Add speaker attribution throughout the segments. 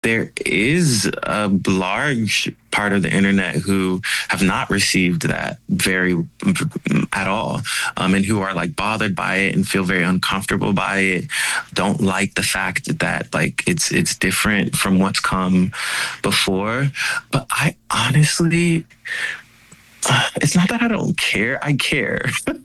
Speaker 1: there is a large part of the internet who have not received that very at all, and who are like bothered by it and feel very uncomfortable by it, don't like the fact that like it's different from what's come before. But I honestly, it's not that I don't care. I care.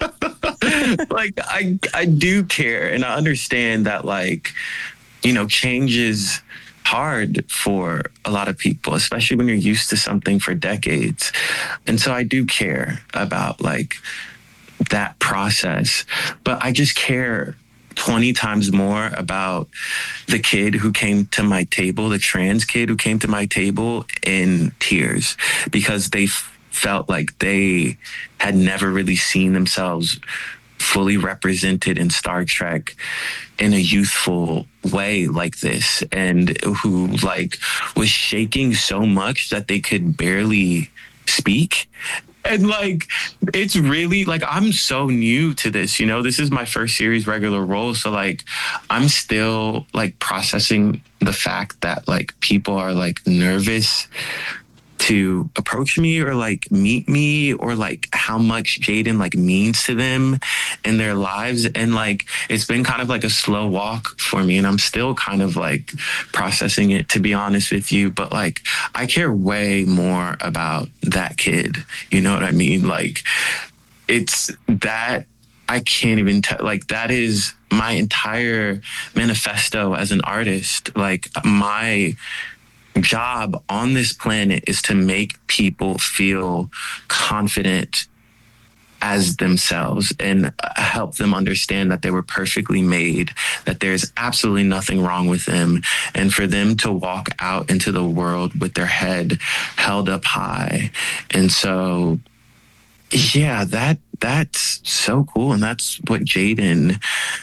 Speaker 1: Like I do care, and I understand that, like, you know, change is hard for a lot of people, especially when you're used to something for decades. And so I do care about like that process, but I just care 20 times more about the kid who came to my table, the trans kid who came to my table in tears, because they felt like they had never really seen themselves fully represented in Star Trek in a youthful way like this, and who like was shaking so much that they could barely speak. And like, it's really like, I'm so new to this, you know, this is my first series regular role. So like, I'm still like processing the fact that like people are like nervous to approach me or like meet me, or like how much Jaden like means to them in their lives. And like, it's been kind of like a slow walk for me, and I'm still kind of like processing it, to be honest with you. But like, I care way more about that kid. You know what I mean? Like, it's that I can't even tell, like, that is my entire manifesto as an artist. Like, my job on this planet is to make people feel confident as themselves and help them understand that they were perfectly made, that there's absolutely nothing wrong with them, and for them to walk out into the world with their head held up high. And so, yeah, that's so cool. And that's what Jaden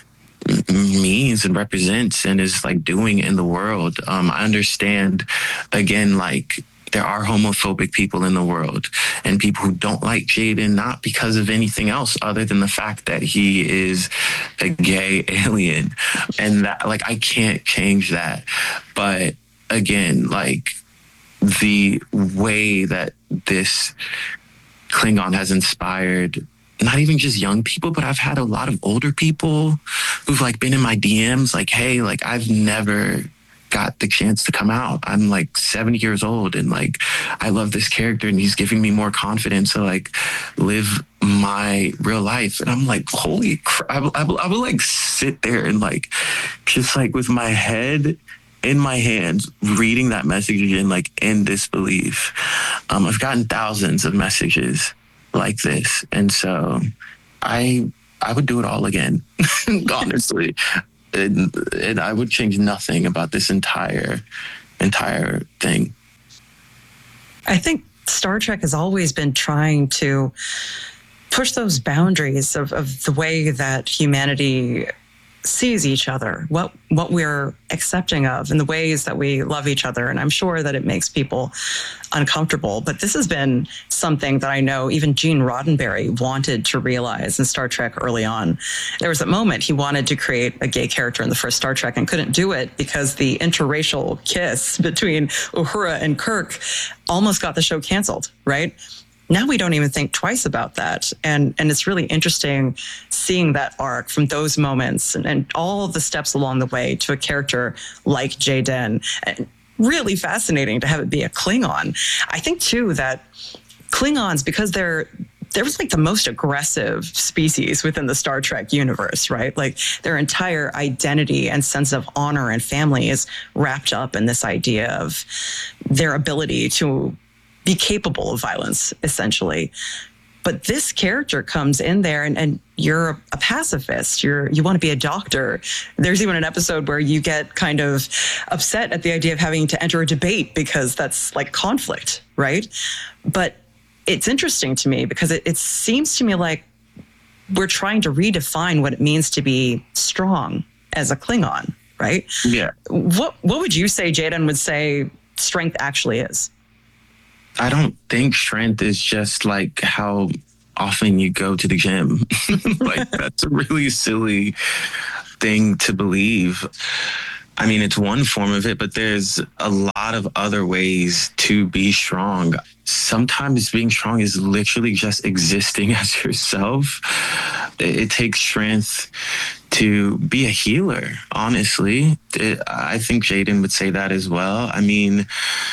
Speaker 1: means and represents and is like doing in the world. I understand, again, like, there are homophobic people in the world, and people who don't like Jaden, not because of anything else other than the fact that he is a gay alien. And that, like, I can't change that. But again, like, the way that this Klingon has inspired not even just young people, but I've had a lot of older people who've like been in my DMs like, hey, like, I've never got the chance to come out. I'm like 70 years old, and like, I love this character, and he's giving me more confidence to like live my real life. And I'm like, holy crap. I will like sit there and like, just like with my head in my hands, reading that message again, like in disbelief. I've gotten thousands of messages like this. And so I would do it all again, honestly. And I would change nothing about this entire thing.
Speaker 2: I think Star Trek has always been trying to push those boundaries of the way that humanity sees each other, what we're accepting of, and the ways that we love each other. And I'm sure that it makes people uncomfortable. But this has been something that I know even Gene Roddenberry wanted to realize in Star Trek early on. There was a moment he wanted to create a gay character in the first Star Trek and couldn't do it because the interracial kiss between Uhura and Kirk almost got the show canceled, right? Now we don't even think twice about that. And it's really interesting seeing that arc from those moments and all the steps along the way to a character like Jaden. And really fascinating to have it be a Klingon. I think, too, that Klingons, because they're was like the most aggressive species within the Star Trek universe, right? Like, their entire identity and sense of honor and family is wrapped up in this idea of their ability to be capable of violence, essentially. But this character comes in there and you're a pacifist. You want to be a doctor. There's even an episode where you get kind of upset at the idea of having to enter a debate because that's like conflict, right? But it's interesting to me because it seems to me like we're trying to redefine what it means to be strong as a Klingon, right?
Speaker 1: Yeah.
Speaker 2: What would you say Jaden would say strength actually is?
Speaker 1: I don't think strength is just like how often you go to the gym. Like, that's a really silly thing to believe. I mean, it's one form of it, but there's a lot of other ways to be strong. Sometimes being strong is literally just existing as yourself. It takes strength to be a healer, honestly. I think Jaden would say that as well. I mean,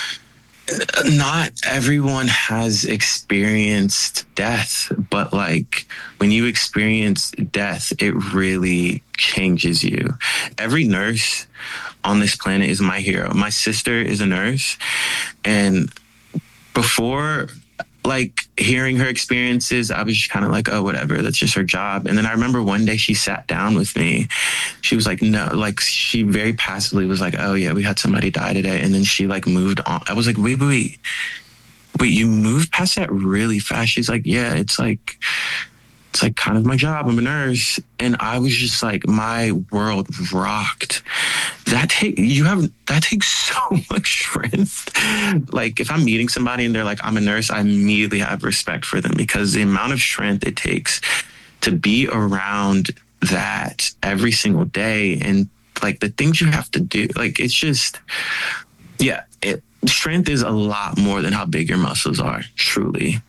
Speaker 1: not everyone has experienced death, but like when you experience death, it really changes you. Every nurse on this planet is my hero. My sister is a nurse, and before like hearing her experiences, I was just kind of like, oh, whatever, that's just her job. And then I remember one day she sat down with me. She was like, no, like she very passively was like, oh yeah, we had somebody die today. And then she like moved on. I was like, wait, you moved past that really fast. She's like, yeah, it's like kind of my job. I'm a nurse. And I was just like, my world rocked. That takes so much strength. Like if I'm meeting somebody and they're like, I'm a nurse, I immediately have respect for them, because the amount of strength it takes to be around that every single day, and like the things you have to do, like it's just, yeah, strength is a lot more than how big your muscles are. Truly.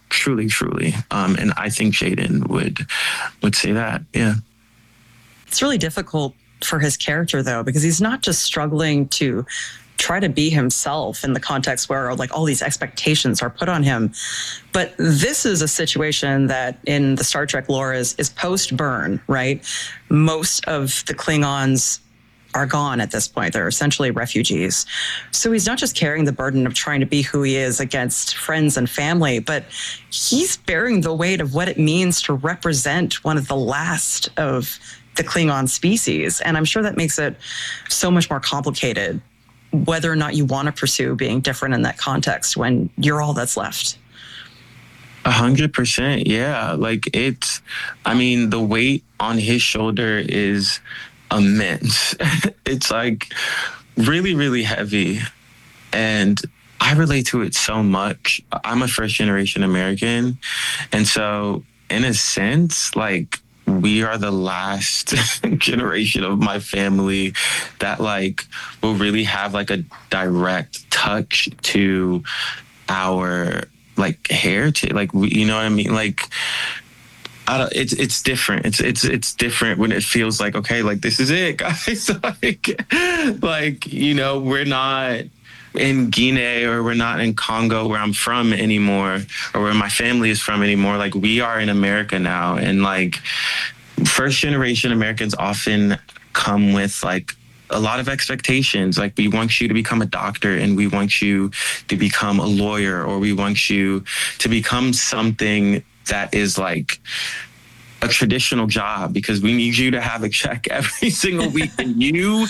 Speaker 1: And I think Jaden would say that. Yeah.
Speaker 2: It's really difficult for his character though, because he's not just struggling to try to be himself in the context where like all these expectations are put on him, but this is a situation that in the Star Trek lore is post-burn, right? Most of the Klingons are gone at this point. They're essentially refugees. So he's not just carrying the burden of trying to be who he is against friends and family, but he's bearing the weight of what it means to represent one of the last of the Klingon species. And I'm sure that makes it so much more complicated, whether or not you want to pursue being different in that context when you're all that's left.
Speaker 1: 100%. Yeah. Like I mean, the weight on his shoulder is immense. It's like really, really heavy. And I relate to it so much. I'm a first generation American. And so in a sense, like we are the last generation of my family that like will really have like a direct touch to our like heritage. Like, you know what I mean? Like, it's different. It's different when it feels like, okay, like this is it, guys. like, you know, we're not in Guinea or we're not in Congo where I'm from anymore, or where my family is from anymore. Like we are in America now. And like first generation Americans often come with like a lot of expectations. Like we want you to become a doctor, and we want you to become a lawyer, or we want you to become something that is like a traditional job, because we need you to have a check every single week, and you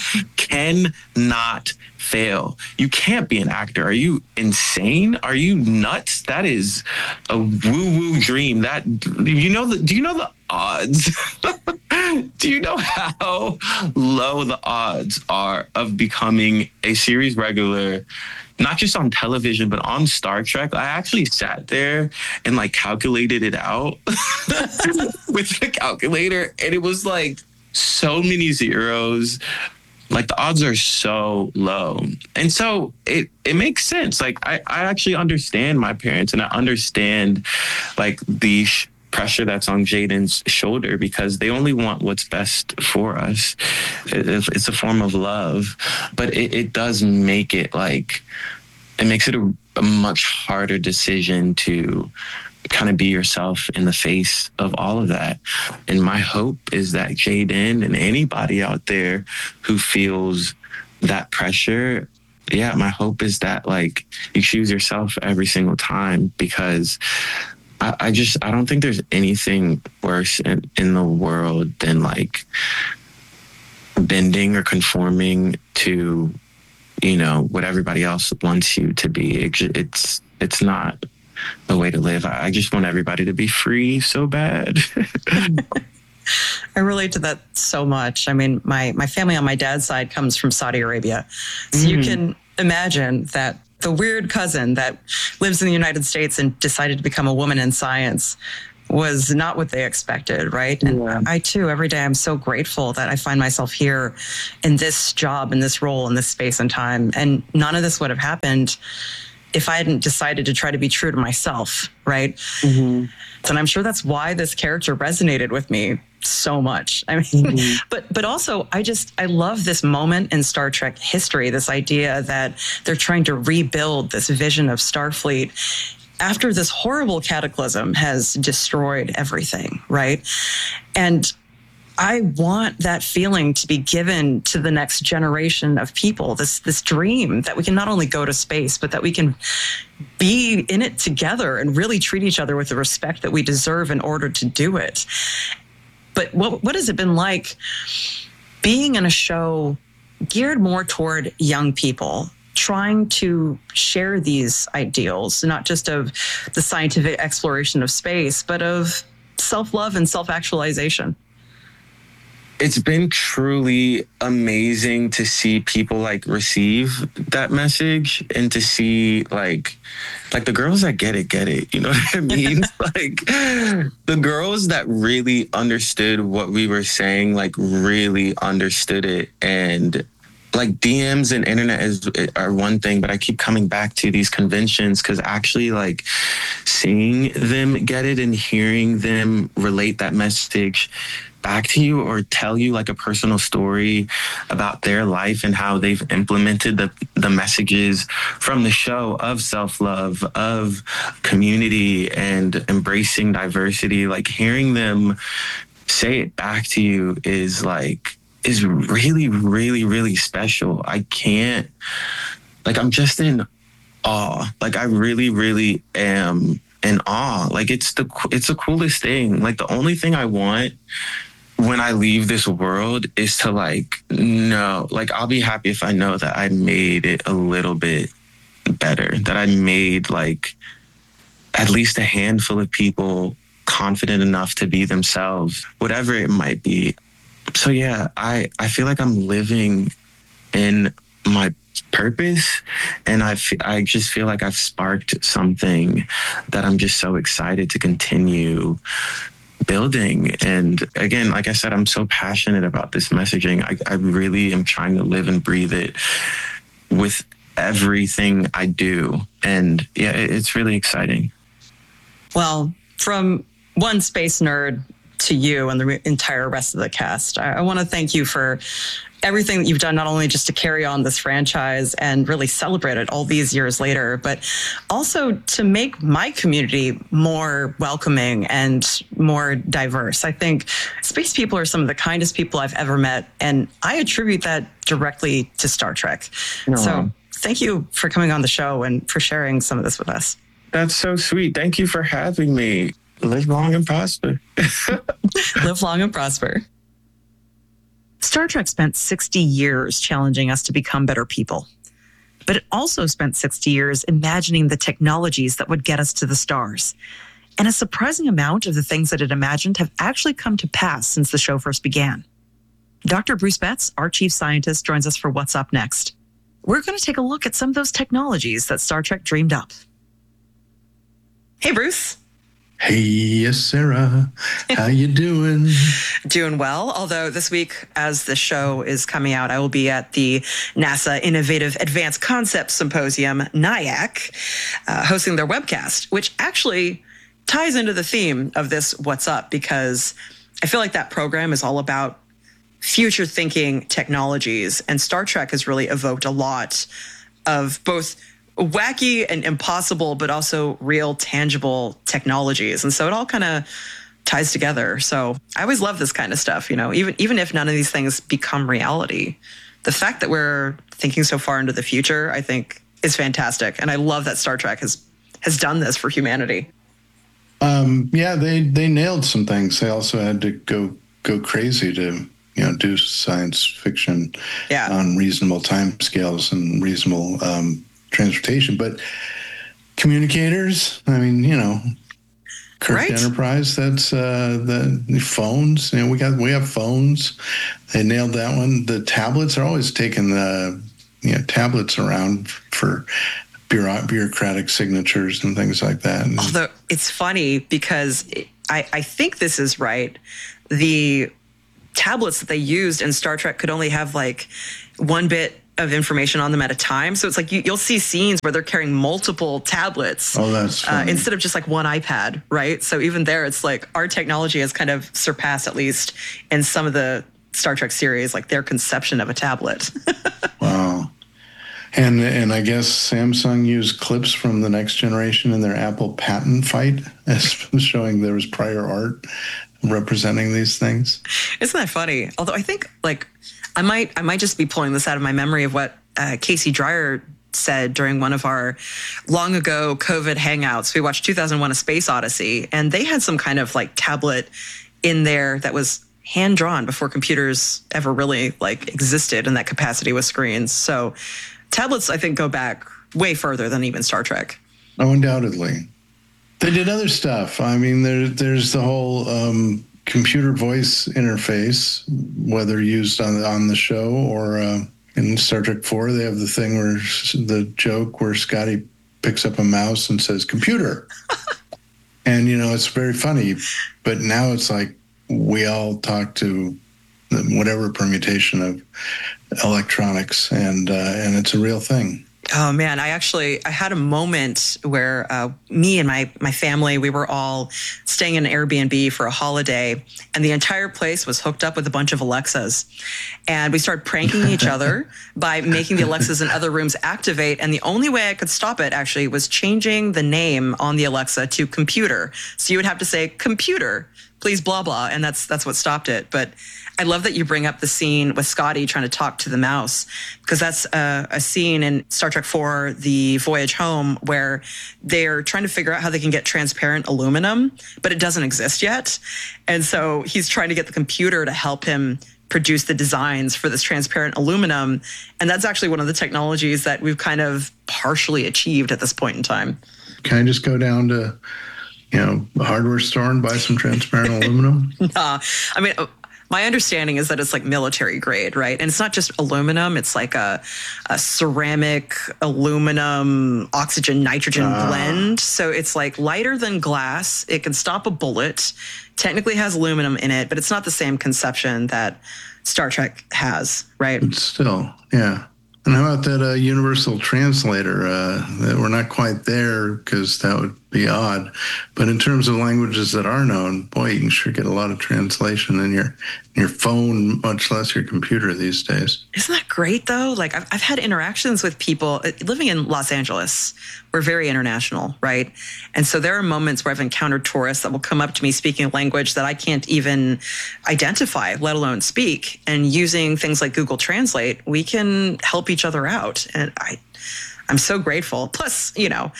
Speaker 1: cannot fail. You can't be an actor. Are you insane? Are you nuts? That is a woo-woo dream. Do you know the odds? Do you know how low the odds are of becoming a series regular, not just on television, but on Star Trek? I actually sat there and like calculated it out with the calculator, and it was like so many zeros. Like the odds are so low. And so it makes sense. Like I actually understand my parents, and I understand like the pressure that's on Jaden's shoulder, because they only want what's best for us. It's a form of love, but it does make it like, it makes it a much harder decision to kind of be yourself in the face of all of that. And my hope is that Jaden and anybody out there who feels that pressure, yeah, my hope is that like you choose yourself every single time, because I don't think there's anything worse in the world than like bending or conforming to, you know, what everybody else wants you to be. It's not the way to live. I just want everybody to be free so bad.
Speaker 2: I relate to that so much. I mean, my family on my dad's side comes from Saudi Arabia. So you can imagine that the weird cousin that lives in the United States and decided to become a woman in science was not what they expected, right? And
Speaker 1: Yeah.
Speaker 2: I too, every day, I'm so grateful that I find myself here in this job, in this role, in this space and time. And none of this would have happened if I hadn't decided to try to be true to myself, right?
Speaker 1: Mm-hmm.
Speaker 2: And I'm sure that's why this character resonated with me so much. I mean, but also I love this moment in Star Trek history, this idea that they're trying to rebuild this vision of Starfleet after this horrible cataclysm has destroyed everything, right? And I want that feeling to be given to the next generation of people, this dream that we can not only go to space, but that we can be in it together and really treat each other with the respect that we deserve in order to do it. But what has it been like being in a show geared more toward young people, trying to share these ideals, not just of the scientific exploration of space, but of self-love and self-actualization?
Speaker 1: It's been truly amazing to see people like receive that message and to see like the girls that get it. You know what I mean? Like the girls that really understood what we were saying, like really understood it. And like DMs and internet are one thing, but I keep coming back to these conventions because actually like seeing them get it and hearing them relate that message back to you or tell you like a personal story about their life and how they've implemented the messages from the show of self-love, of community and embracing diversity, like hearing them say it back to you is really, really, really special. I can't, like, I'm just in awe. Like, I really, really am in awe. Like, it's the coolest thing. Like, the only thing I want when I leave this world is to I'll be happy if I know that I made it a little bit better, that I made like at least a handful of people confident enough to be themselves, whatever it might be. So yeah, I feel like I'm living in my purpose, and I just feel like I've sparked something that I'm just so excited to continue building. And again, like I said, I'm so passionate about this messaging. I really am trying to live and breathe it with everything I do. And yeah, it's really exciting.
Speaker 2: Well, from one space nerd to you and the entire rest of the cast, I want to thank you for everything that you've done, not only just to carry on this franchise and really celebrate it all these years later, but also to make my community more welcoming and more diverse. I think space people are some of the kindest people I've ever met, and I attribute that directly to Star Trek. So thank you for coming on the show and for sharing some of this with us.
Speaker 1: That's so sweet. Thank you for having me. Live long and prosper.
Speaker 2: Live long and prosper. Star Trek spent 60 years challenging us to become better people. But it also spent 60 years imagining the technologies that would get us to the stars. And a surprising amount of the things that it imagined have actually come to pass since the show first began. Dr. Bruce Betts, our chief scientist, joins us for What's Up Next. We're going to take a look at some of those technologies that Star Trek dreamed up. Hey, Bruce.
Speaker 3: Hey, yes, Sarah. How you doing?
Speaker 2: Doing well. Although this week, as the show is coming out, I will be at the NASA Innovative Advanced Concept Symposium, NIAC, hosting their webcast, which actually ties into the theme of this What's Up, because I feel like that program is all about future thinking technologies. And Star Trek has really evoked a lot of both wacky and impossible, but also real tangible technologies. And so it all kind of ties together. So I always love this kind of stuff, you know, even if none of these things become reality, the fact that we're thinking so far into the future, I think is fantastic. And I love that Star Trek has done this for humanity.
Speaker 3: Yeah, they nailed some things. They also had to go crazy to, do science fiction on reasonable timescales and reasonable transportation. But communicators, I mean, Kirk
Speaker 2: right.
Speaker 3: Enterprise, that's the phones. We have phones. They nailed that one. The tablets are always taking the tablets around for bureaucratic signatures and things like that.
Speaker 2: Although it's funny because I think this is right, the tablets that they used in Star Trek could only have like one bit of information on them at a time. So it's like you'll see scenes where they're carrying multiple tablets instead of just like one iPad, right? So even there, it's like our technology has kind of surpassed, at least in some of the Star Trek series, like their conception of a tablet.
Speaker 3: Wow. And I guess Samsung used clips from the next generation in their Apple patent fight, as showing there was prior art representing these things.
Speaker 2: Isn't that funny? Although I think like I might just be pulling this out of my memory of what Casey Dreyer said during one of our long ago COVID hangouts. We watched 2001: A Space Odyssey, and they had some kind of like tablet in there that was hand drawn before computers ever really like existed in that capacity with screens. So tablets, I think, go back way further than even Star Trek.
Speaker 3: Oh, undoubtedly. They did other stuff. I mean, there's the whole computer voice interface, whether used on the show or in Star Trek 4, they have the thing where the joke where Scotty picks up a mouse and says, "Computer." And, it's very funny. But now it's like we all talk to whatever permutation of electronics, and it's a real thing.
Speaker 2: Oh man, I had a moment where me and my family, we were all staying in an Airbnb for a holiday, and the entire place was hooked up with a bunch of Alexas. And we started pranking each other by making the Alexas in other rooms activate. And the only way I could stop it actually was changing the name on the Alexa to computer. So you would have to say, "Computer, please blah blah," and that's what stopped it. But I love that you bring up the scene with Scotty trying to talk to the mouse, because that's a scene in Star Trek 4, The Voyage Home, where they're trying to figure out how they can get transparent aluminum, but it doesn't exist yet. And so he's trying to get the computer to help him produce the designs for this transparent aluminum. And that's actually one of the technologies that we've kind of partially achieved at this point in time.
Speaker 3: Can I just go down to a hardware store and buy some transparent aluminum?
Speaker 2: Nah. I mean, my understanding is that it's like military grade, right? And it's not just aluminum. It's like a ceramic aluminum oxygen nitrogen blend. So it's like lighter than glass. It can stop a bullet. Technically has aluminum in it, but it's not the same conception that Star Trek has, right?
Speaker 3: But still, yeah. And how about that universal translator? We're not quite there because that would be odd. But in terms of languages that are known, boy, you can sure get a lot of translation in your phone, much less your computer these days.
Speaker 2: Isn't that great, though? Like, I've had interactions with people living in Los Angeles. We're very international, right? And so there are moments where I've encountered tourists that will come up to me speaking a language that I can't even identify, let alone speak. And using things like Google Translate, we can help each other out. And I'm so grateful. Plus,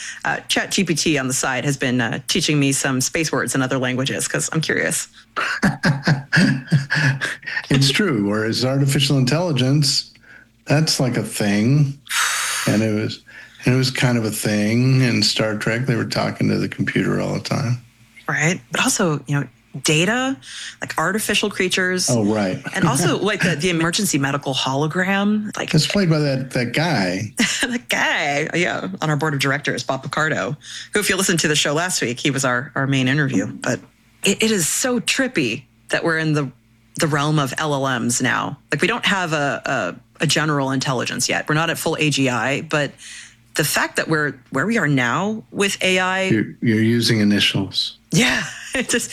Speaker 2: ChatGPT on the side has been teaching me some space words in other languages because I'm curious.
Speaker 3: It's true. Whereas artificial intelligence, that's like a thing. And it was kind of a thing in Star Trek. They were talking to the computer all the time.
Speaker 2: Right. But also, data, like artificial creatures.
Speaker 3: Oh, right.
Speaker 2: And also like the emergency medical hologram. Like
Speaker 3: it's played by that guy.
Speaker 2: The guy, yeah, on our board of directors, Bob Picardo, who, if you listened to the show last week, he was our main interview. But it is so trippy that we're in the realm of LLMs now. Like we don't have a general intelligence yet. We're not at full AGI, but the fact that we're where we are now with AI.
Speaker 3: You're using initials.
Speaker 2: Yeah, it just...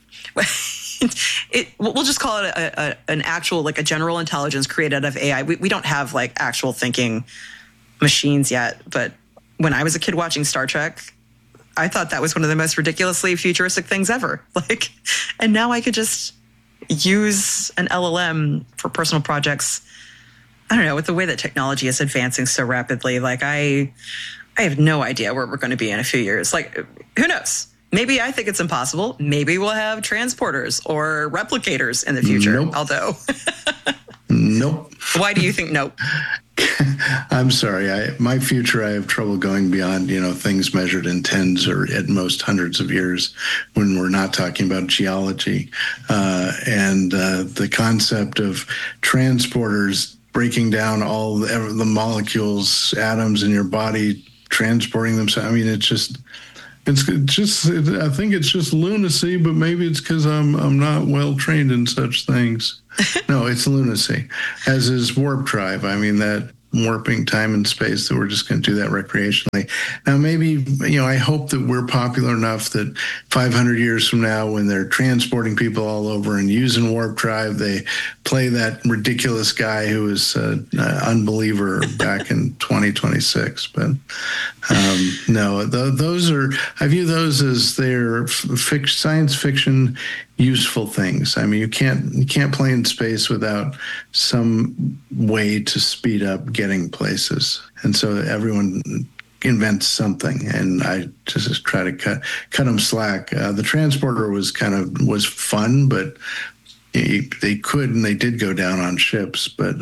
Speaker 2: we'll just call it an actual, like a general intelligence created out of AI. We don't have like actual thinking machines yet. But when I was a kid watching Star Trek, I thought that was one of the most ridiculously futuristic things ever. And now I could just use an LLM for personal projects. I don't know, with the way that technology is advancing so rapidly, like I have no idea where we're going to be in a few years. Like, who knows? Maybe I think it's impossible. Maybe we'll have transporters or replicators in the future.
Speaker 3: Nope.
Speaker 2: Although,
Speaker 3: nope.
Speaker 2: Why do you think nope?
Speaker 3: I'm sorry. My future, I have trouble going beyond, things measured in tens or at most hundreds of years when we're not talking about geology. And the concept of transporters breaking down all the molecules, atoms in your body, transporting them. So, I mean, it's just... It's just, I think it's just lunacy, but maybe it's because I'm not well trained in such things. No, it's lunacy, as is warp drive. I mean, that warping time and space, that we're just going to do that recreationally. Now, maybe, I hope that we're popular enough that 500 years from now, when they're transporting people all over and using warp drive, they play that ridiculous guy who was an unbeliever back in 2026. But no, those are, I view those as they're science fiction useful things. I mean, you can't play in space without some way to speed up getting places, and so everyone invents something, and I just try to cut them slack. The transporter was fun, but they could and they did go down on ships, but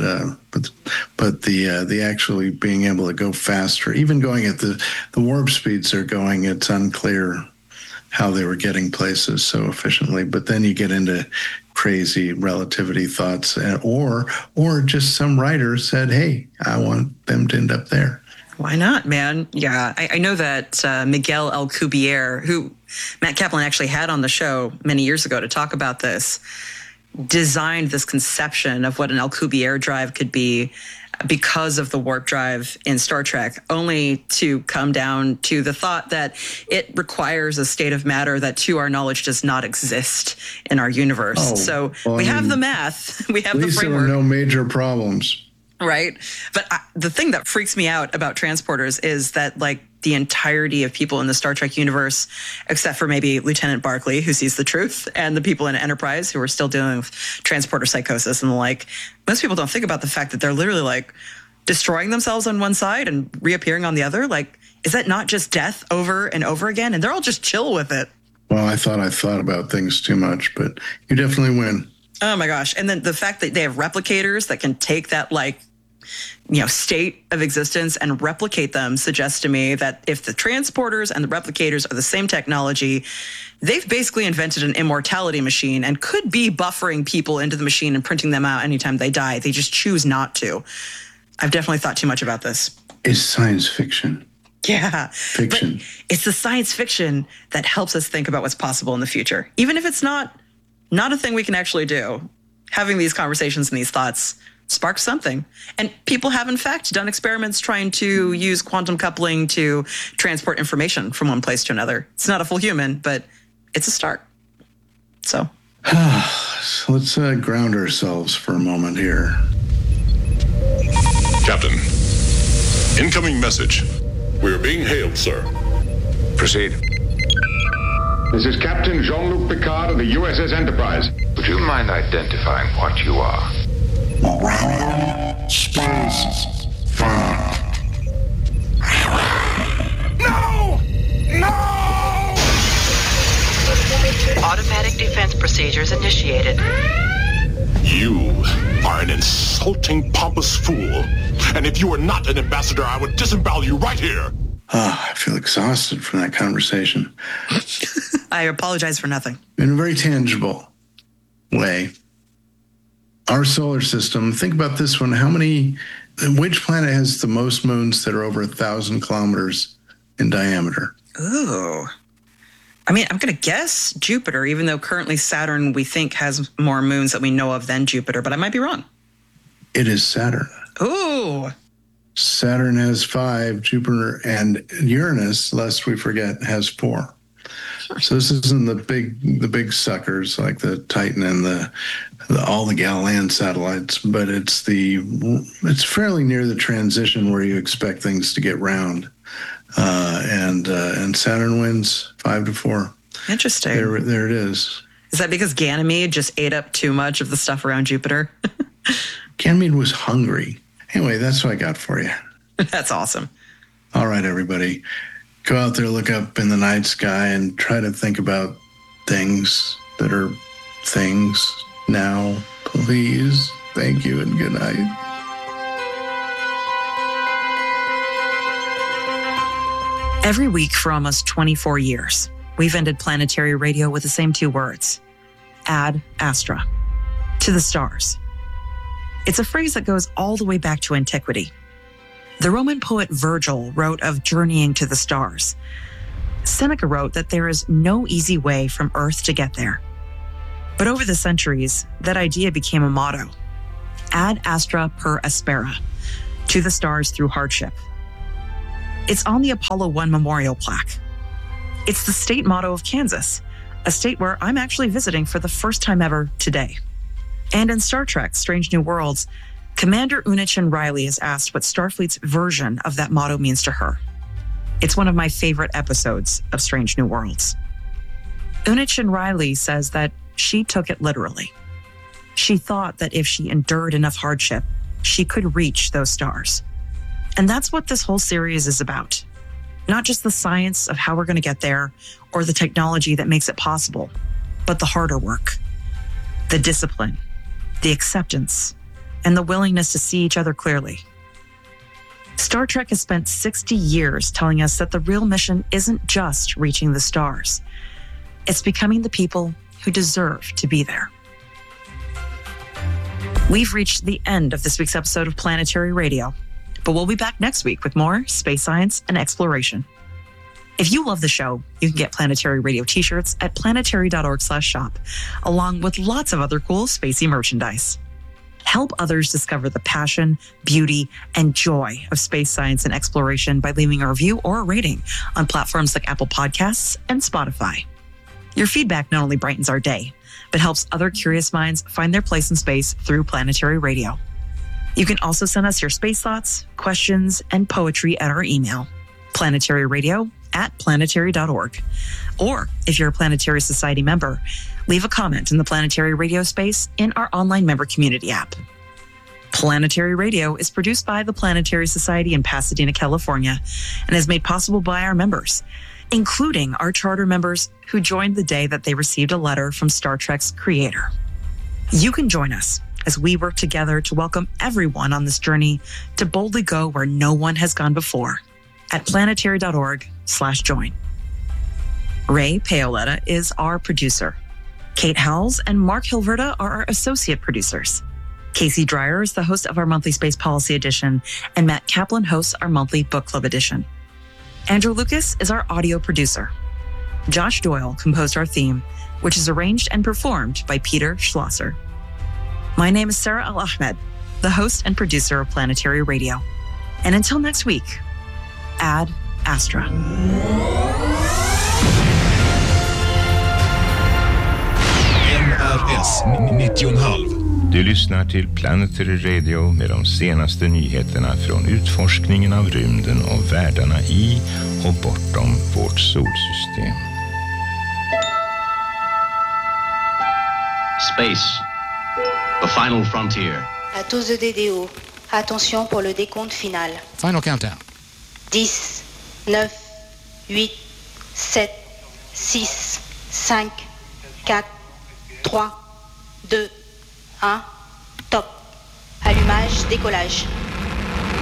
Speaker 3: the actually being able to go faster, even going at the warp speeds they're going, it's unclear how they were getting places so efficiently. But then you get into crazy relativity thoughts, or just some writer said, hey, I want them to end up there.
Speaker 2: Why not, man? Yeah, I know that Miguel Alcubierre, who Matt Kaplan actually had on the show many years ago to talk about this, designed this conception of what an Alcubierre drive could be because of the warp drive in Star Trek, only to come down to the thought that it requires a state of matter that, to our knowledge, does not exist in our universe. We have the math, we have the framework. At least there were
Speaker 3: no major problems.
Speaker 2: Right. But the thing that freaks me out about transporters is that, like, the entirety of people in the Star Trek universe, except for maybe Lieutenant Barclay, who sees the truth, and the people in Enterprise who are still dealing with transporter psychosis and the like, most people don't think about the fact that they're literally, like, destroying themselves on one side and reappearing on the other. Like, is that not just death over and over again? And they're all just chill with it.
Speaker 3: Well, I thought about things too much, but you definitely win.
Speaker 2: Oh my gosh. And then the fact that they have replicators that can take that, like, state of existence and replicate them suggests to me that if the transporters and the replicators are the same technology, they've basically invented an immortality machine and could be buffering people into the machine and printing them out anytime they die. They just choose not to. I've definitely thought too much about this.
Speaker 3: It's science fiction.
Speaker 2: Yeah.
Speaker 3: Fiction.
Speaker 2: But it's the science fiction that helps us think about what's possible in the future. Even if it's not a thing we can actually do, having these conversations and these thoughts sparks something. And people have, in fact, done experiments trying to use quantum coupling to transport information from one place to another. It's not a full human, but it's a start. So
Speaker 3: let's ground ourselves for a moment here.
Speaker 4: Captain, incoming message. We're being hailed, sir.
Speaker 5: Proceed.
Speaker 6: This is Captain Jean-Luc Picard of the USS Enterprise.
Speaker 5: Would you mind identifying what you are?
Speaker 6: Space.
Speaker 5: No!
Speaker 7: Automatic defense procedures initiated.
Speaker 4: You are an insulting, pompous fool. And if you are not an ambassador, I would disembowel you right here.
Speaker 3: I feel exhausted from that conversation.
Speaker 2: I apologize for nothing.
Speaker 3: In a very tangible way, our solar system, think about this one. Which planet has the most moons that are over 1,000 kilometers in diameter?
Speaker 2: Ooh. I mean, I'm going to guess Jupiter, even though currently Saturn, we think, has more moons that we know of than Jupiter, but I might be wrong.
Speaker 3: It is Saturn.
Speaker 2: Ooh.
Speaker 3: Saturn has 5, Jupiter and Uranus, lest we forget, has 4. So this isn't the big suckers like the Titan and all the Galilean satellites, but it's fairly near the transition where you expect things to get round, and Saturn wins 5-4.
Speaker 2: Interesting.
Speaker 3: There it is.
Speaker 2: Is that because Ganymede just ate up too much of the stuff around Jupiter?
Speaker 3: Ganymede was hungry. Anyway, that's what I got for you.
Speaker 2: That's awesome.
Speaker 3: All right, everybody. Go out there, look up in the night sky, and try to think about things that are things now, please. Thank you and good night.
Speaker 2: Every week for almost 24 years, we've ended planetary radio with the same 2 words: ad astra, to the stars. It's a phrase that goes all the way back to antiquity. The Roman poet Virgil wrote of journeying to the stars. Seneca wrote that there is no easy way from Earth to get there. But over the centuries, that idea became a motto. Ad astra per aspera, to the stars through hardship. It's on the Apollo 1 memorial plaque. It's the state motto of Kansas, a state where I'm actually visiting for the first time ever today. And in Star Trek: Strange New Worlds, Commander Unachin Riley is asked what Starfleet's version of that motto means to her. It's one of my favorite episodes of Strange New Worlds. Unachin Riley says that she took it literally. She thought that if she endured enough hardship, she could reach those stars. And that's what this whole series is about. Not just the science of how we're going to get there or the technology that makes it possible, but the harder work, the discipline, the acceptance, and the willingness to see each other clearly. Star Trek has spent 60 years telling us that the real mission isn't just reaching the stars. It's becoming the people who deserve to be there. We've reached the end of this week's episode of Planetary Radio, but we'll be back next week with more space science and exploration. If you love the show, you can get Planetary Radio t-shirts at planetary.org/shop, along with lots of other cool spacey merchandise. Help others discover the passion, beauty, and joy of space science and exploration by leaving a review or a rating on platforms like Apple Podcasts and Spotify. Your feedback not only brightens our day, but helps other curious minds find their place in space through Planetary Radio. You can also send us your space thoughts, questions, and poetry at our email, planetaryradio@planetary.org. Or if you're a Planetary Society member, leave a comment in the Planetary Radio space in our online member community app. Planetary Radio is produced by the Planetary Society in Pasadena, California, and is made possible by our members, including our charter members who joined the day that they received a letter from Star Trek's creator. You can join us as we work together to welcome everyone on this journey to boldly go where no one has gone before at planetary.org/join. Ray Paoletta is our producer. Kate Howells and Mark Hilverda are our associate producers. Casey Dreyer is the host of our monthly Space Policy Edition, and Matt Kaplan hosts our monthly Book Club Edition. Andrew Lucas is our audio producer. Josh Doyle composed our theme, which is arranged and performed by Peter Schlosser. My name is Sarah Al-Ahmed, the host and producer of Planetary Radio. And until next week, Ad Astra.
Speaker 8: NRS 90,5. Du lyssnar till Planetary Radio med de senaste nyheterna från utforskningen av rymden och världarna i och bortom vårt solsystem.
Speaker 9: Space, the final frontier.
Speaker 10: À tous de DDO, attention pour le décompte final.
Speaker 11: Final countdown.
Speaker 10: 10, 9, 8, 7, 6, 5, 4, 3, 2, 1, top. Allumage, décollage.